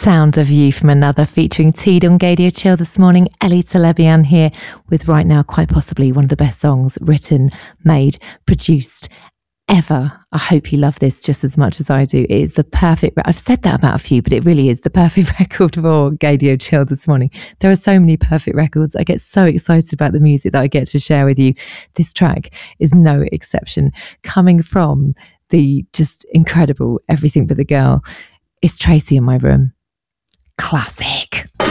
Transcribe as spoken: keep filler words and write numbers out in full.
Sound of You from Another, featuring Teed on Gadio Chill this morning. Ellie Telebian here with right now quite possibly one of the best songs written, made, produced ever. I hope you love this just as much as I do. It is the perfect, I've said that about a few, but it really is the perfect record for Gadio Chill this morning. There are so many perfect records. I get so excited about the music that I get to share with you. This track is no exception. Coming from the just incredible Everything But the Girl, it's Tracy in My Room. Classic.